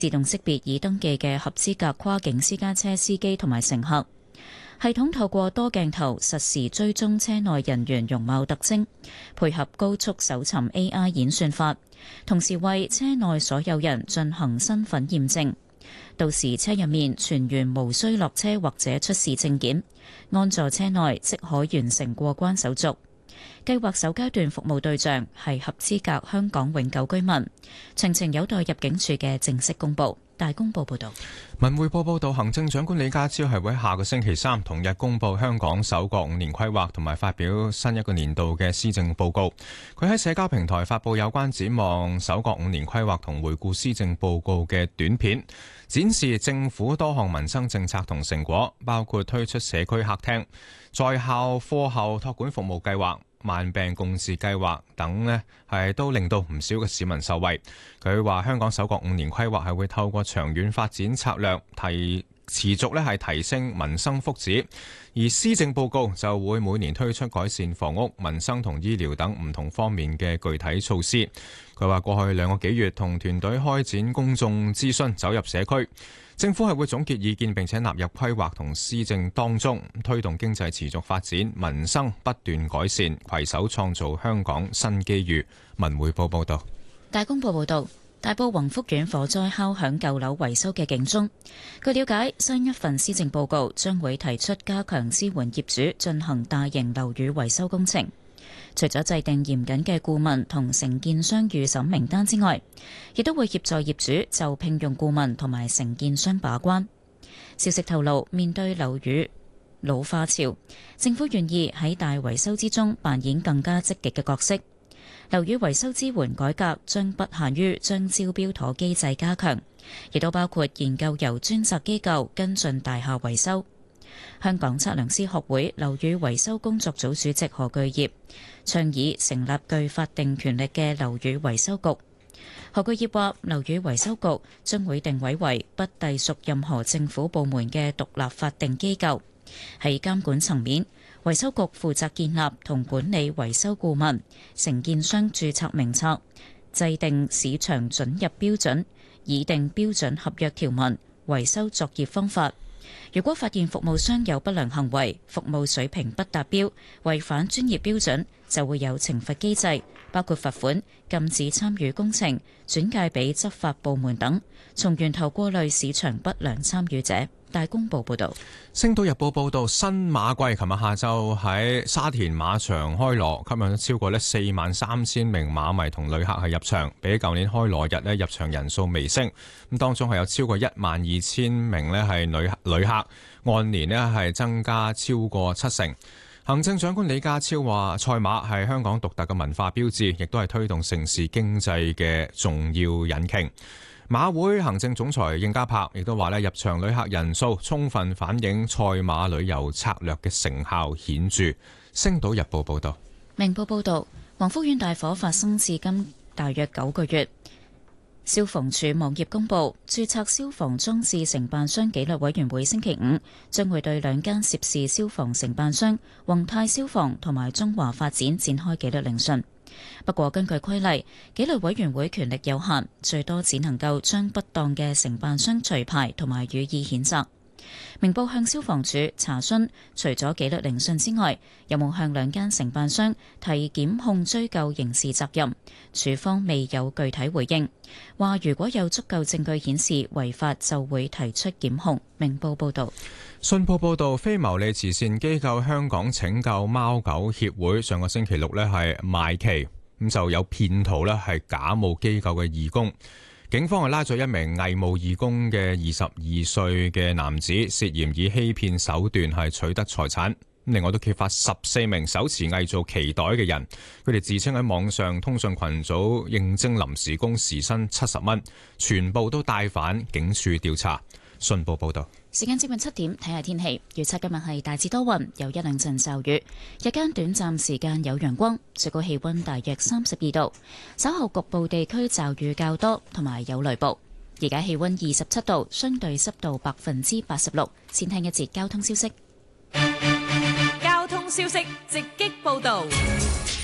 自動識別已登記嘅合資格跨境私家車司機同埋乘客。系統透過多鏡頭實時追蹤車內人員容貌特徵，配合高速搜尋 AI 演算法，同時為車內所有人進行身份驗證。到時車入面全員無需落車或者出示證件，安坐車內即可完成過關手續。計劃首階段服務對象係合資格香港永久居民，詳情有待入境處嘅正式公佈。大公報報導。 文匯報報導，行政長官李家超係會下個星期三同日公佈香港首個5年規劃同埋發表新一個年度嘅施政報告。佢喺社交平台發布有關展望首個5年規劃同回顧施政報告嘅短片，展示政府多項民生政策同成果，包括推出社區客廳、在校課後託管服務計劃、慢病共治計劃等呢，係都令到唔少嘅市民受惠。佢話香港首個5年規劃係會透過長遠發展策略持續呢係提升民生福祉，而施政報告就會每年推出改善房屋、民生同醫療等唔同方面嘅具體措施。佢話過去2個幾月同團隊開展公眾諮詢，走入社區。政府係會總結意見並且納入規劃同施政當中，推動經濟持續發展，民生不斷改善，攜手創造香港新機遇。文匯報報道。 大公報報道，大埔宏福苑火災敲響舊樓維修嘅警鐘。據了解，新一份施政報告將會提出加強支援業主進行大型樓宇維修工程。除咗制定嚴謹嘅顧問同承建商預審名單之外，亦都會協助業主就聘用顧問同埋承建商把關。消息透露，面對樓宇老化潮，政府願意喺大維修之中扮演更加積極嘅角色。樓宇維修支援改革將不限於將招標妥機制加強，亦都包括研究由專責機構跟進大廈維修。香港測量師學會樓宇維修工作組主席何巨業倡議成立具法定權力嘅樓宇維修局。何巨業話，樓宇維修局將會定位為不隸屬任何政府部門嘅獨立法定機構。喺監管層面，維修局負責建立同管理維修顧問、承建商註冊名冊，制定市場准入標準，擬定標準合約條文、維修作業方法。如果發現服務商有不良行為、服務水平不達標、違反專業標準，就會有懲罰機制，包括罰款、禁止參與工程、轉介俾執法部門等，從源頭過濾市場不良參與者。大公報報導。 星島日報報導，新馬季琴日下晝喺沙田馬場開鑼，吸引咗超過43000名馬迷同旅客係入場，比舊年開鑼日入場人數微升。咁當中係有超過12000名係旅客，按年係增加超過70%。行政長官李家超話，賽馬係香港獨特嘅文化標誌，亦都係推動城市經濟嘅重要引擎。馬會行政總裁應家柏亦都話入場旅客人數充分反映賽馬旅遊策略嘅成效顯著。星島日報報道。 明報報道，宏福苑大火發生至今大約9個月。消防處網頁公佈，註冊消防裝置承辦商紀律委員會星期五將會對2間涉事消防承辦商宏泰消防同埋中華發展展開紀律聆訊。不過根據規例，紀律委員會權力有限，最多只能夠將不當嘅承辦商除牌同埋予以譴責。明報向消防處查詢，除咗紀律聆訊之外，有冇向2間承辦商提檢控追究刑事責任？處方未有具體回應，話如果有足夠證據顯示違法，就會提出檢控。明報報道。 信報報導，非牟利慈善機構香港拯救貓狗協會上個星期六係賣旗，咁就有騙徒係假冒機構嘅義工。警方係拉咗一名偽冒義工嘅22歲嘅男子，涉嫌以欺騙手段係取得財產。另外都揭發14名手持偽造旗袋嘅人，佢哋自稱喺網上通訊群組應徵臨時工，時薪70蚊，全部都帶返警署調查。信報報道。 時間接近7點，睇下天氣。預測今日係大致多雲，有1-2陣驟雨，日間短暫時間有陽光，最高氣溫大約32度。稍後局部地區驟雨較多，同埋有雷暴。而家氣溫27度，相對濕度86%。先聽一節交通消息。 交通消息直擊報道。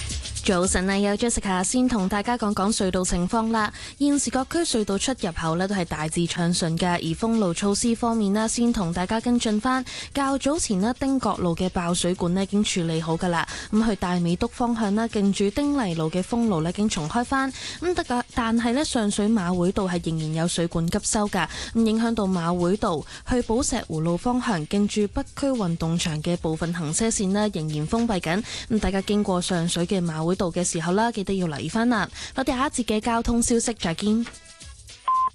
早晨啊，有 Jessica 先同大家講講隧道情況啦。現時各區隧道出入口呢都係大致暢順嘅，而封路措施方面呢，先同大家跟進翻。較早前呢，汀角路嘅爆水管呢已經處理好噶啦。咁去大美督方向呢，近住丁麗路嘅封路呢已經重開翻。咁得噶，但係呢，上水馬會道係仍然有水管急修噶，咁影響到馬會道去寶石湖路方向，近住北區運動場嘅部分行車線呢仍然封閉緊。咁大家經過上水嘅馬會道嘅時候啦，記得要留意翻啦。我哋下一節嘅交通消息再見。